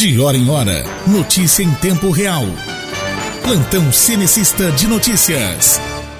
De hora em hora, notícia em tempo real. Plantão Cenecista de Notícias.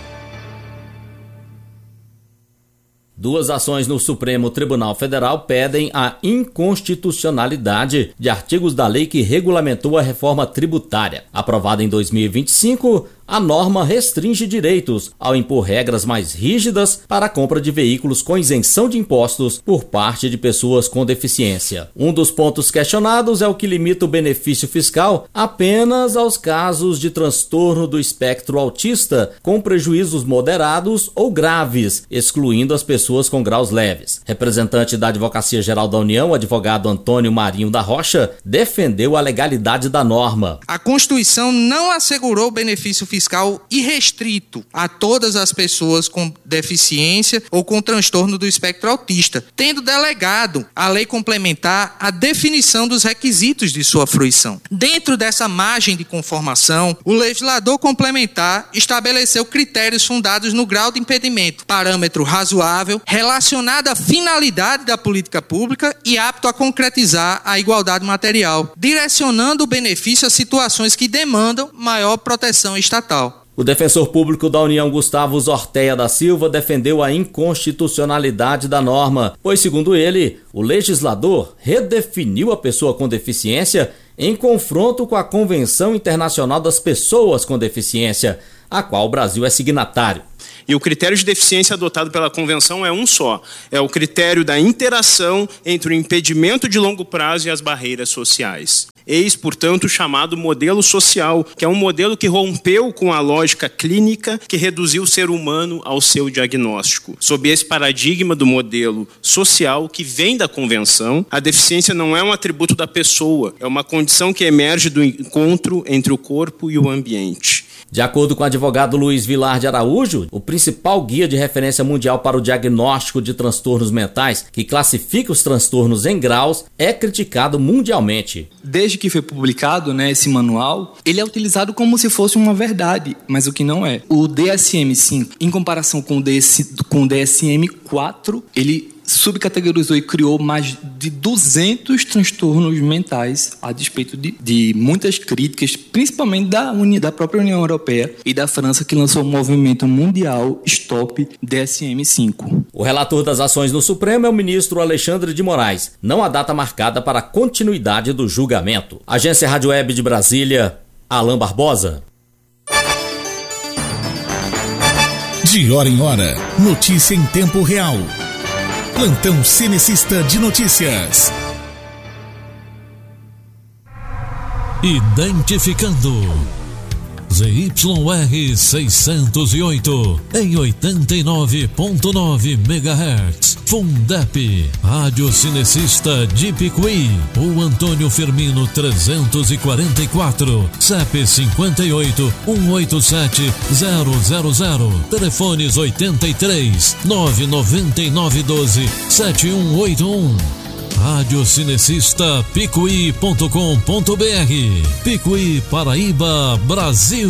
Duas ações no Supremo Tribunal Federal pedem a inconstitucionalidade de artigos da lei que regulamentou a reforma tributária. Aprovada em 2025, a norma restringe direitos ao impor regras mais rígidas para a compra de veículos com isenção de impostos por parte de pessoas com deficiência. Um dos pontos questionados é o que limita o benefício fiscal apenas aos casos de transtorno do espectro autista com prejuízos moderados ou graves, excluindo as pessoas com graus leves. Representante da Advocacia Geral da União, o advogado Antônio Marinho da Rocha, defendeu a legalidade da norma. A Constituição não assegurou benefício fiscal irrestrito a todas as pessoas com deficiência ou com transtorno do espectro autista, tendo delegado à lei complementar a definição dos requisitos de sua fruição. Dentro dessa margem de conformação, o legislador complementar estabeleceu critérios fundados no grau de impedimento, parâmetro razoável, relacionado à finalidade da política pública e apto a concretizar a igualdade material, direcionando o benefício a situações que demandam maior proteção estatal. O defensor público da União, Gustavo Zorteia da Silva, defendeu a inconstitucionalidade da norma, pois, segundo ele, o legislador redefiniu a pessoa com deficiência em confronto com a Convenção Internacional das Pessoas com Deficiência, a qual o Brasil é signatário. E o critério de deficiência adotado pela Convenção é um só. É o critério da interação entre o impedimento de longo prazo e as barreiras sociais. Eis, portanto, o chamado modelo social, que é um modelo que rompeu com a lógica clínica que reduziu o ser humano ao seu diagnóstico. Sob esse paradigma do modelo social que vem da Convenção, a deficiência não é um atributo da pessoa, é uma condição que emerge do encontro entre o corpo e o ambiente. De acordo com o advogado Luiz Vilar de Araújo, o principal guia de referência mundial para o diagnóstico de transtornos mentais, que classifica os transtornos em graus, é criticado mundialmente. Desde que foi publicado, esse manual, ele é utilizado como se fosse uma verdade, mas o que não é. O DSM-5, em comparação com o DSM-4, ele subcategorizou e criou mais de 200 transtornos mentais, a despeito de muitas críticas, principalmente da própria União Europeia e da França, que lançou o movimento mundial Stop DSM-5. O relator das ações no Supremo é o ministro Alexandre de Moraes. Não há data marcada para a continuidade do julgamento. Agência Rádio Web de Brasília, Alain Barbosa. De hora em hora, notícia em tempo real. Plantão Cenecista de Notícias. Identificando ZYR 608 em 89.9 MHz. Fundep, Rádio Cinecista de Picuí. O Antônio Firmino 344, CEP 58 187 000. Telefones 83 999 12 7181. Radiocinecista Picuí.com.br. Picuí, Paraíba, Brasil.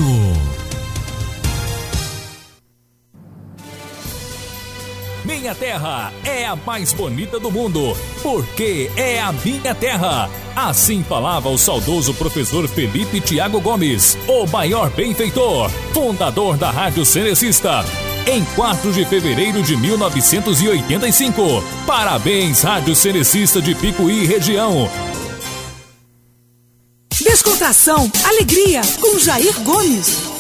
Minha terra é a mais bonita do mundo, porque é a minha terra. Assim falava o saudoso professor Felipe Thiago Gomes, o maior benfeitor, fundador da Rádio Cenecista. Em 4 de fevereiro de 1985. Parabéns, Rádio Cenecista de Picuí região. Descontração, alegria com Jair Gomes.